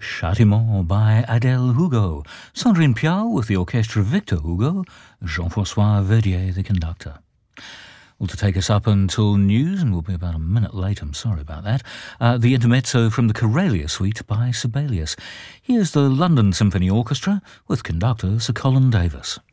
Châtiment by Adèle Hugo, Sandrine Piau with the orchestra Victor Hugo, Jean-François Verdier the conductor. Well, to take us up until news, and we'll be about a minute late, I'm sorry about that, the intermezzo from the Corelia Suite by Sibelius. Here's the London Symphony Orchestra with conductor Sir Colin Davis.